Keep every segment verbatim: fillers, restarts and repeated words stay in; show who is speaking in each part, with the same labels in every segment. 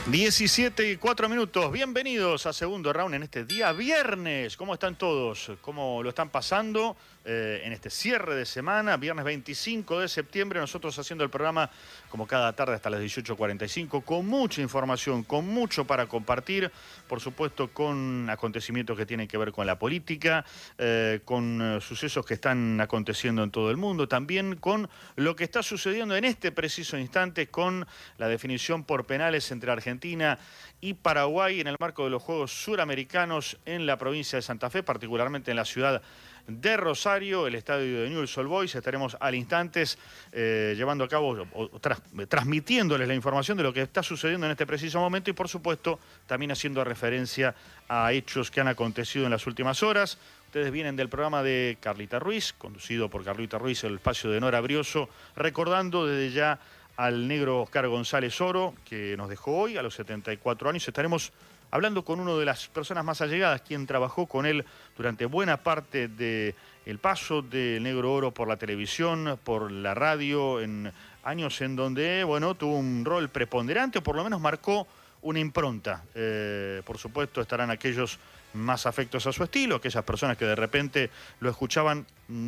Speaker 1: diecisiete y cuatro minutos, bienvenidos a Segundo Round en este día viernes. ¿Cómo están todos? ¿Cómo lo están pasando eh, en este cierre de semana? Viernes veinticinco de septiembre, nosotros haciendo el programa como cada tarde hasta las dieciocho cuarenta y cinco, con mucha información, con mucho para compartir, por supuesto con acontecimientos que tienen que ver con la política, eh, con eh, sucesos que están aconteciendo en todo el mundo, también con lo que está sucediendo en este preciso instante con la definición por penales entre Argentina Argentina y Paraguay en el marco de los Juegos Suramericanos en la provincia de Santa Fe, particularmente en la ciudad de Rosario, el estadio de Newell's Old Boys. Estaremos al instantes eh, llevando a cabo, o, o tras, transmitiéndoles la información de lo que está sucediendo en este preciso momento y, por supuesto, también haciendo referencia a hechos que han acontecido en las últimas horas. Ustedes vienen del programa de Carlita Ruiz, conducido por Carlita Ruiz, el espacio de Nora Brioso, recordando desde ya al negro Oscar González Oro, que nos dejó hoy a los setenta y cuatro años. Estaremos hablando con una de las personas más allegadas, quien trabajó con él durante buena parte del paso del negro Oro por la televisión, por la radio, en años en donde, bueno, tuvo un rol preponderante, o por lo menos marcó una impronta. Eh, por supuesto, estarán aquellos más afectos a su estilo, aquellas personas que de repente lo escuchaban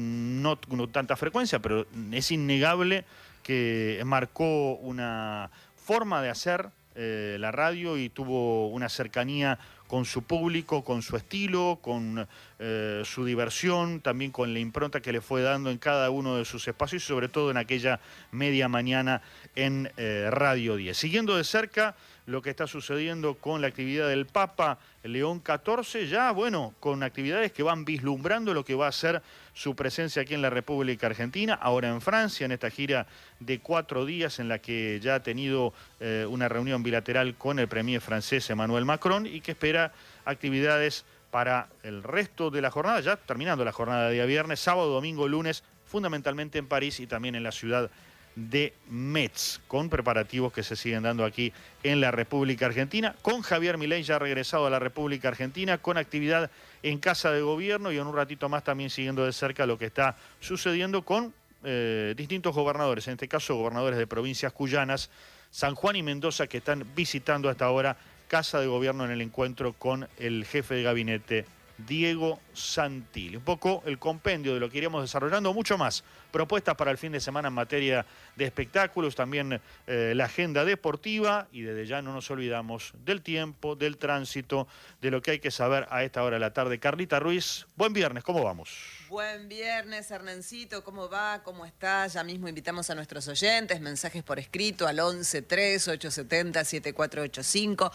Speaker 1: no con tanta frecuencia, pero es innegable que marcó una forma de hacer eh, la radio y tuvo una cercanía con su público, con su estilo, con eh, su diversión, también con la impronta que le fue dando en cada uno de sus espacios y sobre todo en aquella media mañana en eh, Radio diez. Siguiendo de cerca lo que está sucediendo con la actividad del Papa León catorce, ya, bueno, con actividades que van vislumbrando lo que va a ser su presencia aquí en la República Argentina, ahora en Francia, en esta gira de cuatro días en la que ya ha tenido eh, una reunión bilateral con el premier francés Emmanuel Macron y que espera actividades para el resto de la jornada, ya terminando la jornada de día viernes, sábado, domingo, lunes, fundamentalmente en París y también en la ciudad de Metz, con preparativos que se siguen dando aquí en la República Argentina, con Javier Milei ya regresado a la República Argentina, con actividad en Casa de Gobierno y en un ratito más también siguiendo de cerca lo que está sucediendo con eh, distintos gobernadores, en este caso gobernadores de provincias cuyanas, San Juan y Mendoza, que están visitando hasta ahora Casa de Gobierno en el encuentro con el jefe de gabinete Diego Santilli. Un poco el compendio de lo que iremos desarrollando, mucho más. Propuestas para el fin de semana en materia de espectáculos, también eh, la agenda deportiva y desde ya no nos olvidamos del tiempo, del tránsito, de lo que hay que saber a esta hora de la tarde. Carlita Ruiz, buen viernes, ¿cómo vamos?
Speaker 2: Buen viernes, Hernancito, ¿cómo va? ¿Cómo está? Ya mismo invitamos a nuestros oyentes, mensajes por escrito al once tres ocho siete cero siete cuatro ocho cinco.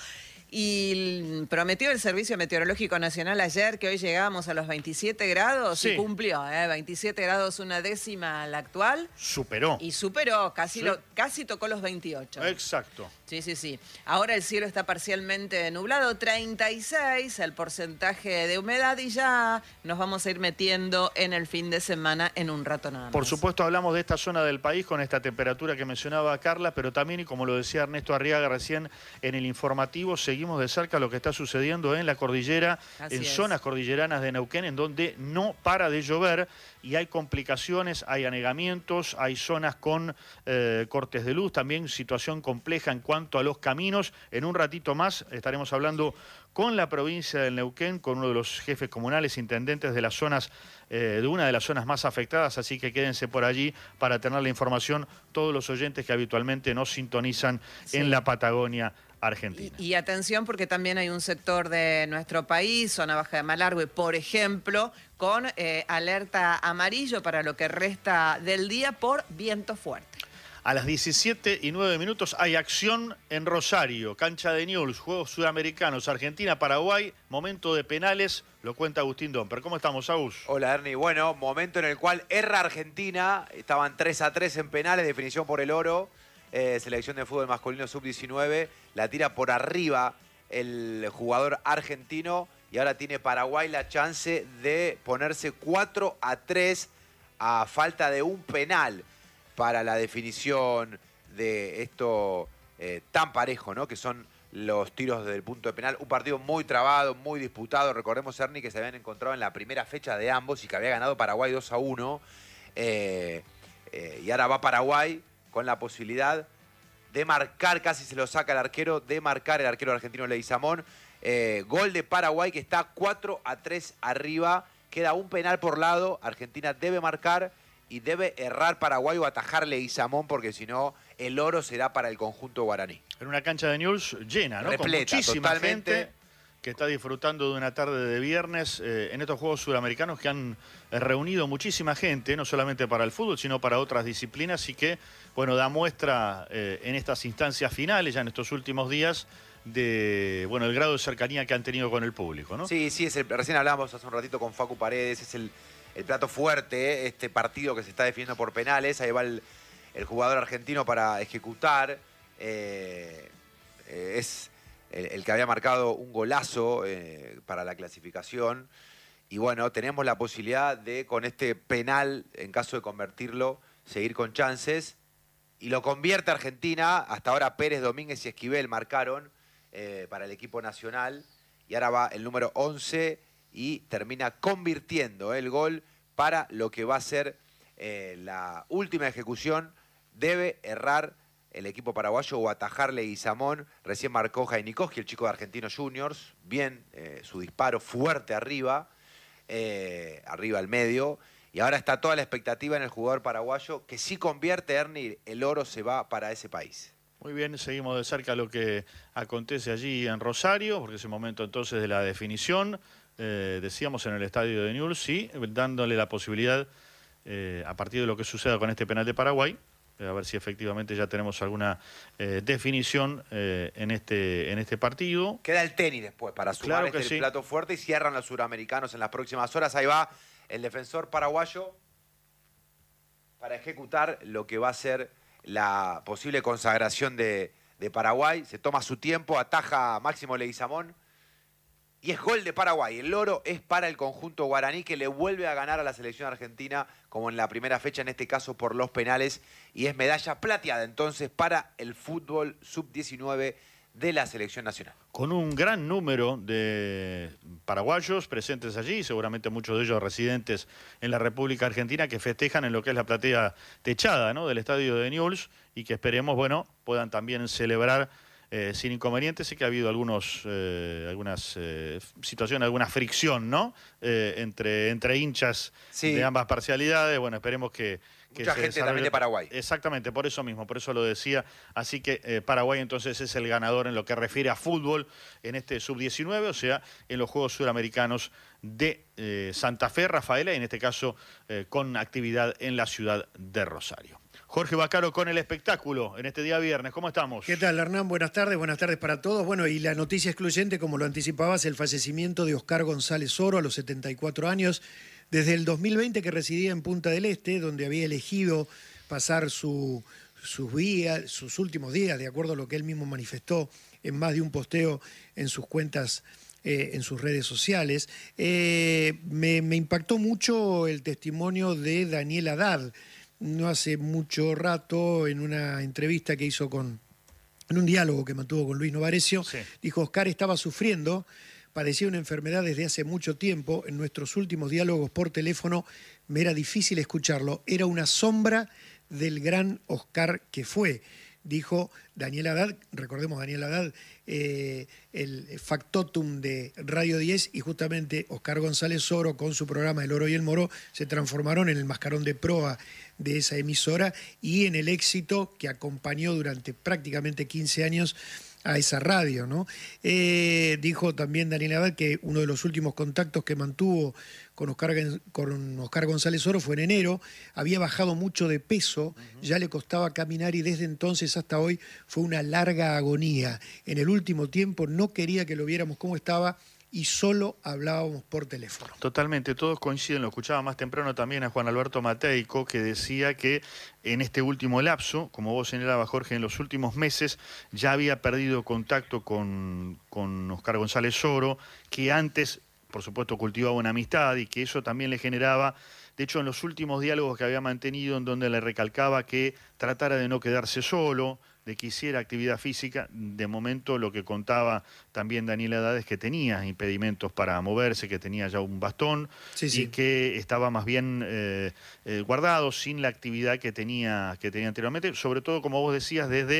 Speaker 2: Y prometió el Servicio Meteorológico Nacional ayer que hoy llegamos a los veintisiete grados sí. Y cumplió, ¿eh? veintisiete grados, una décima a la actual.
Speaker 1: Superó.
Speaker 2: Y superó, casi,
Speaker 1: sí.
Speaker 2: lo, casi tocó los veintiocho.
Speaker 1: Exacto.
Speaker 2: Sí, sí, sí. Ahora el cielo está parcialmente nublado, treinta y seis el porcentaje de humedad y ya nos vamos a ir metiendo en el fin de semana en un rato nada más.
Speaker 1: Por supuesto hablamos de esta zona del país con esta temperatura que mencionaba Carla, pero también, y como lo decía Ernesto Arriaga recién en el informativo, seguimos de cerca lo que está sucediendo en la cordillera, Así en es. zonas cordilleranas de Neuquén, en donde no para de llover y hay complicaciones, hay anegamientos, hay zonas con eh, cortes de luz, también situación compleja en cuanto a los caminos. En un ratito más estaremos hablando con la provincia del Neuquén, con uno de los jefes comunales, intendentes de las zonas, eh, de una de las zonas más afectadas, así que quédense por allí para tener la información todos los oyentes que habitualmente nos sintonizan sí. en la Patagonia Argentina.
Speaker 2: Y, y atención porque también hay un sector de nuestro país, zona baja de Malargüe, por ejemplo, con eh, alerta amarillo para lo que resta del día por viento fuerte.
Speaker 1: A las diecisiete y nueve minutos hay acción en Rosario, cancha de Newell's, Juegos Sudamericanos, Argentina-Paraguay, momento de penales, lo cuenta Agustín Domper. ¿Cómo estamos, Agus?
Speaker 3: Hola, Ernie. Bueno, momento en el cual erra Argentina, estaban tres a tres en penales, definición por el oro, eh, selección de fútbol masculino sub diecinueve, la tira por arriba el jugador argentino y ahora tiene Paraguay la chance de ponerse cuatro a tres a falta de un penal para la definición de esto eh, tan parejo, ¿no? Que son los tiros desde el punto de penal. Un partido muy trabado, muy disputado. Recordemos, Ernie, que se habían encontrado en la primera fecha de ambos y que había ganado Paraguay dos a uno. Eh, eh, y ahora va Paraguay con la posibilidad de marcar, casi se lo saca el arquero, de marcar el arquero argentino Leguizamón. Eh, gol de Paraguay que está cuatro a tres arriba. Queda un penal por lado. Argentina debe marcar y debe errar Paraguay o atajar Leguizamón, porque si no, el oro será para el conjunto guaraní.
Speaker 1: En una cancha de Newell's llena, ¿no?
Speaker 3: Repleta,
Speaker 1: con muchísima
Speaker 3: totalmente.
Speaker 1: gente que está disfrutando de una tarde de viernes eh, en estos Juegos Sudamericanos que han eh, reunido muchísima gente, no solamente para el fútbol, sino para otras disciplinas, y que, bueno, da muestra eh, en estas instancias finales, ya en estos últimos días, de, bueno, el grado de cercanía que han tenido con el público, ¿no?
Speaker 3: Sí, sí, es el, recién hablábamos hace un ratito con Facu Paredes, es el, el plato fuerte, ¿eh? Este partido que se está definiendo por penales, ahí va el, el jugador argentino para ejecutar, eh, eh, es el, el que había marcado un golazo eh, para la clasificación, y bueno, tenemos la posibilidad de, con este penal, en caso de convertirlo, seguir con chances, y lo convierte Argentina. Hasta ahora Pérez, Domínguez y Esquivel marcaron Eh, para el equipo nacional, y ahora va el número once y termina convirtiendo el gol para lo que va a ser eh, la última ejecución. Debe errar el equipo paraguayo o atajarle Leguizamón. Recién marcó Jainikoski, el chico de Argentinos Juniors, bien eh, su disparo fuerte arriba, eh, arriba al medio, y ahora está toda la expectativa en el jugador paraguayo, que si convierte, Ernie, el oro se va para ese país.
Speaker 1: Muy bien, seguimos de cerca lo que acontece allí en Rosario, porque es el momento entonces de la definición, eh, decíamos en el estadio de Newell's, sí, dándole la posibilidad, eh, a partir de lo que suceda con este penal de Paraguay, eh, a ver si efectivamente ya tenemos alguna eh, definición eh, en, este, en este partido.
Speaker 3: Queda el tenis después para sumar
Speaker 1: Claro
Speaker 3: este
Speaker 1: que sí.
Speaker 3: plato fuerte, y cierran los suramericanos en las próximas horas. Ahí va el defensor paraguayo para ejecutar lo que va a ser la posible consagración de, de Paraguay. Se toma su tiempo, ataja a Máximo Leguizamón y es gol de Paraguay. El oro es para el conjunto guaraní, que le vuelve a ganar a la selección argentina como en la primera fecha, en este caso por los penales, y es medalla plateada entonces para el fútbol sub diecinueve de la selección nacional.
Speaker 1: Con un gran número de paraguayos presentes allí, seguramente muchos de ellos residentes en la República Argentina, que festejan en lo que es la platea techada, ¿no?, del estadio de Newell's, y que esperemos, bueno, puedan también celebrar eh, sin inconvenientes. Sé que ha habido algunos, eh, algunas eh, situaciones, alguna fricción, ¿no?, eh, entre, entre hinchas
Speaker 3: Sí.
Speaker 1: de ambas parcialidades. Bueno, esperemos que... que
Speaker 3: Mucha
Speaker 1: se
Speaker 3: gente
Speaker 1: desarrolle-
Speaker 3: también de Paraguay.
Speaker 1: Exactamente, por eso mismo, por eso lo decía. Así que eh, Paraguay entonces es el ganador en lo que refiere a fútbol en este sub diecinueve, o sea, en los Juegos Suramericanos de eh, Santa Fe, Rafaela, y en este caso eh, con actividad en la ciudad de Rosario. Jorge Bacaro con el espectáculo en este día viernes. ¿Cómo estamos?
Speaker 4: ¿Qué tal, Hernán? Buenas tardes, buenas tardes para todos. Bueno, y la noticia excluyente, como lo anticipabas, el fallecimiento de Oscar González Oro a los setenta y cuatro años. Desde el dos mil veinte que residía en Punta del Este, donde había elegido pasar su, sus, días, sus últimos días, de acuerdo a lo que él mismo manifestó en más de un posteo en sus cuentas, eh, en sus redes sociales. Eh, me, me impactó mucho el testimonio de Daniel Haddad, no hace mucho rato, en una entrevista que hizo con, en un diálogo que mantuvo con Luis Novarecio,
Speaker 1: Sí.
Speaker 4: dijo: Oscar estaba sufriendo, padecía una enfermedad desde hace mucho tiempo. En nuestros últimos diálogos por teléfono me era difícil escucharlo. Era una sombra del gran Oscar que fue, dijo Daniel Haddad. Recordemos, Daniel Haddad, eh, el factotum de Radio diez, y justamente Oscar González Oro, con su programa El Oro y el Moro, se transformaron en el mascarón de proa de esa emisora y en el éxito que acompañó durante prácticamente quince años a esa radio, ¿no? Eh, dijo también Daniel Haddad que uno de los últimos contactos que mantuvo con Oscar, con Oscar González Oro fue en enero. Había bajado mucho de peso, uh-huh. ya le costaba caminar, y desde entonces hasta hoy fue una larga agonía. En el último tiempo no quería que lo viéramos cómo estaba y solo hablábamos por teléfono.
Speaker 1: Totalmente, todos coinciden. Lo escuchaba más temprano también a Juan Alberto Mateico, que decía que en este último lapso, como vos señalabas, Jorge, en los últimos meses ya había perdido contacto con, con Oscar González Oro, que antes, por supuesto, cultivaba una amistad, y que eso también le generaba, de hecho, en los últimos diálogos que había mantenido, en donde le recalcaba que tratara de no quedarse solo, de que hiciera actividad física. De momento lo que contaba también Daniel Haddad es que tenía impedimentos para moverse, que tenía ya un bastón,
Speaker 4: sí,
Speaker 1: y
Speaker 4: sí.
Speaker 1: que estaba más bien eh, eh, guardado, sin la actividad que tenía, que tenía anteriormente, sobre todo, como vos decías, desde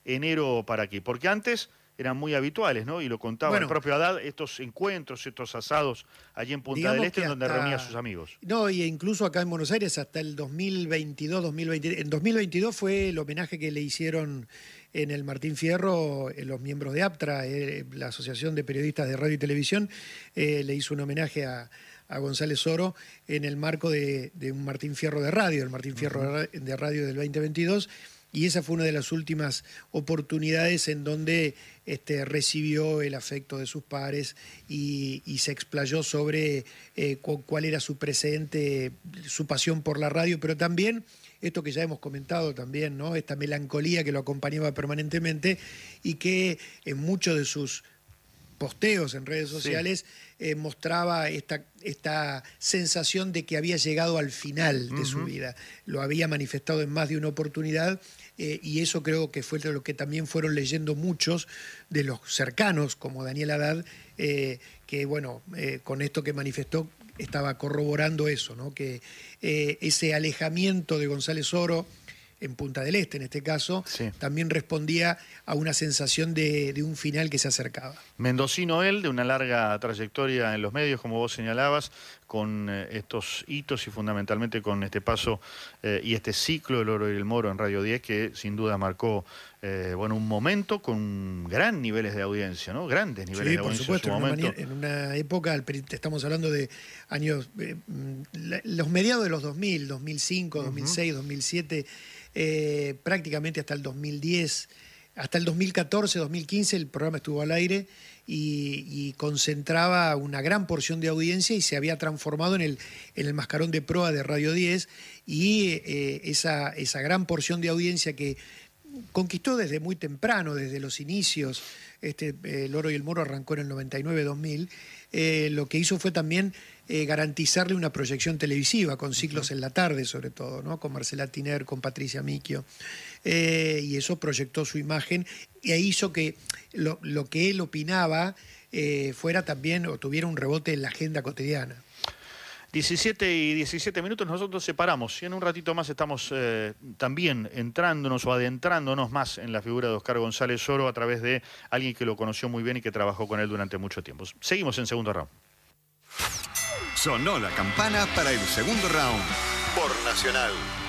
Speaker 1: enero para aquí? Porque antes eran muy habituales, ¿no? Y lo contaba
Speaker 4: Bueno,
Speaker 1: el propio Haddad, estos encuentros, estos asados allí en Punta del Este, en donde
Speaker 4: hasta,
Speaker 1: reunía a sus amigos.
Speaker 4: No, y incluso acá en Buenos Aires hasta el dos mil veintidós, dos mil veinte. En dos mil veintidós fue el homenaje que le hicieron en el Martín Fierro eh, los miembros de APTRA, eh, la Asociación de Periodistas de Radio y Televisión, eh, le hizo un homenaje a, a González Oro en el marco de, de un Martín Fierro de radio, el Martín Fierro uh-huh. de radio del veinte veintidós. Y esa fue una de las últimas oportunidades en donde este, recibió el afecto de sus pares y, y se explayó sobre eh, cu cuál era su presente, su pasión por la radio, pero también esto que ya hemos comentado también, ¿no? Esta melancolía que lo acompañaba permanentemente y que en muchos de sus posteos en redes sociales sí. eh, mostraba esta, esta sensación de que había llegado al final de uh-huh. su vida. Lo había manifestado en más de una oportunidad eh, y eso creo que fue lo que también fueron leyendo muchos de los cercanos, como Daniel Haddad, eh, que bueno, eh, con esto que manifestó estaba corroborando eso, ¿no? Que eh, ese alejamiento de González Oro en Punta del Este, en este caso, sí. también respondía a una sensación de, de un final que se acercaba.
Speaker 1: Mendocino él, de una larga trayectoria en los medios, como vos señalabas, con eh, estos hitos y fundamentalmente con este paso eh, y este ciclo del Oro y el Moro en Radio diez, que sin duda marcó eh, bueno, un momento con gran niveles de audiencia, ¿no? Grandes niveles
Speaker 4: sí,
Speaker 1: de audiencia
Speaker 4: por supuesto,
Speaker 1: en su momento.
Speaker 4: En una época, estamos hablando de años, eh, los mediados de los dos mil, dos mil cinco, uh-huh. dos mil seis, dos mil siete, eh, prácticamente hasta el dos mil diez, hasta el dos mil catorce, dos mil quince el programa estuvo al aire y, y concentraba una gran porción de audiencia y se había transformado en el, en el mascarón de proa de Radio diez y eh, esa, esa gran porción de audiencia que conquistó desde muy temprano, desde los inicios, este, eh, el Oro y el Moro arrancó en el noventa y nueve dos mil, eh, lo que hizo fue también eh, garantizarle una proyección televisiva, con ciclos uh-huh. en la tarde sobre todo, ¿no? Con Marcela Tiner, con Patricia Michio, eh, y eso proyectó su imagen e hizo que lo, lo que él opinaba eh, fuera también o tuviera un rebote en la agenda cotidiana.
Speaker 1: diecisiete y diecisiete minutos, nosotros separamos y en un ratito más estamos eh, también entrándonos o adentrándonos más en la figura de Oscar González Oro a través de alguien que lo conoció muy bien y que trabajó con él durante mucho tiempo. Seguimos en segundo round.
Speaker 5: Sonó la campana para el segundo round por Nacional.